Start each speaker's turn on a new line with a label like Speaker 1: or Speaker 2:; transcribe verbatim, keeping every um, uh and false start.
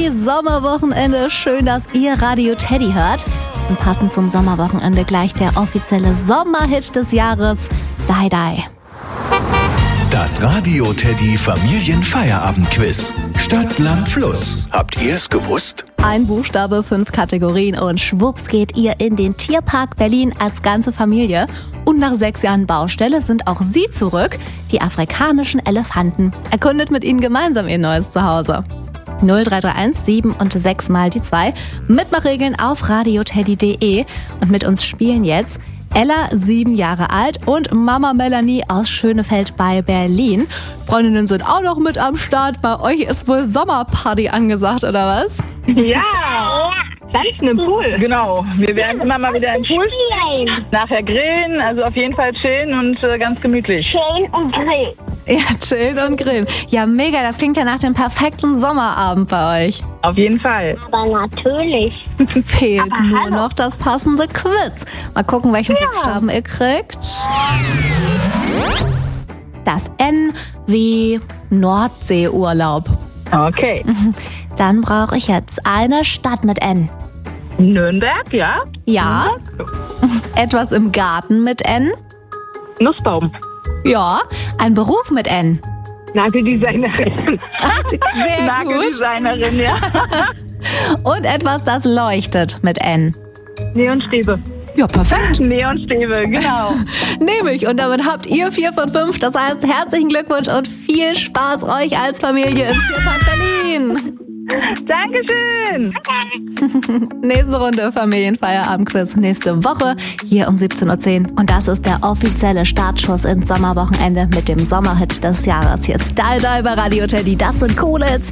Speaker 1: Teddy Sommerwochenende. Schön, dass ihr Radio Teddy hört. Und passend zum Sommerwochenende gleich der offizielle Sommerhit des Jahres, Die Die.
Speaker 2: Das Radio Teddy Familienfeierabendquiz. Stadt, Land, Fluss. Habt ihr es gewusst?
Speaker 1: Ein Buchstabe, fünf Kategorien und schwupps geht ihr in den Tierpark Berlin als ganze Familie. Und nach sechs Jahren Baustelle sind auch sie zurück, die afrikanischen Elefanten. Erkundet mit ihnen gemeinsam ihr neues Zuhause. null drei drei eins sieben und sechs mal die zwei. Mitmachregeln auf radioteddy punkt de. Und mit uns spielen jetzt Ella, sieben Jahre alt, und Mama Melanie aus Schönefeld bei Berlin. Freundinnen sind auch noch mit am Start. Bei euch ist wohl Sommerparty angesagt, oder was?
Speaker 3: Ja, ganz im Pool. Genau, wir werden immer mal wieder im Pool. Nachher grillen, also auf jeden Fall chillen und äh, ganz gemütlich.
Speaker 4: Chillen und grillen.
Speaker 1: Ja, chillen und grillen. Ja, mega, das klingt ja nach dem perfekten Sommerabend bei euch.
Speaker 3: Auf jeden Fall.
Speaker 4: Aber natürlich.
Speaker 1: Fehlt
Speaker 4: Aber
Speaker 1: nur
Speaker 4: hallo.
Speaker 1: noch das passende Quiz. Mal gucken, welchen
Speaker 4: Ja.
Speaker 1: Buchstaben ihr kriegt. Das N wie Nordseeurlaub.
Speaker 3: Okay.
Speaker 1: Dann brauche ich jetzt eine Stadt mit N.
Speaker 3: Nürnberg, ja?
Speaker 1: Ja. Etwas im Garten mit N.
Speaker 3: Nussbaum.
Speaker 1: Ja. Ein Beruf mit N.
Speaker 3: Nageldesignerin.
Speaker 1: Ach, sehr gut.
Speaker 3: Nageldesignerin, ja.
Speaker 1: Und etwas, das leuchtet mit N.
Speaker 3: Neonstäbe.
Speaker 1: Ja, perfekt.
Speaker 3: Neonstäbe, genau.
Speaker 1: Nehme ich. Und damit habt ihr vier von fünf. Das heißt, herzlichen Glückwunsch und viel Spaß euch als Familie im Tierpark Berlin.
Speaker 3: Dankeschön.
Speaker 1: Nächste Runde Familienfeierabendquiz nächste Woche hier um siebzehn Uhr zehn. Und das ist der offizielle Startschuss ins Sommerwochenende mit dem Sommerhit des Jahres. Hier ist Die Die bei Radio Teddy. Das sind coole Hits.